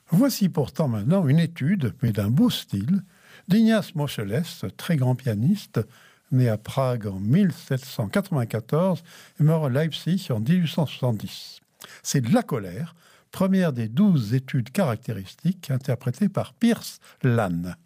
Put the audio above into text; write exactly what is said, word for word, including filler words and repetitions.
Voici pourtant maintenant une étude, mais d'un beau style, d'Ignaz Moscheles, très grand pianiste, né à Prague en mille sept cent quatre-vingt-quatorze et mort à Leipzig en dix-huit cent soixante-dix. C'est de La colère, première des douze études caractéristiques interprétée par Piers Lane.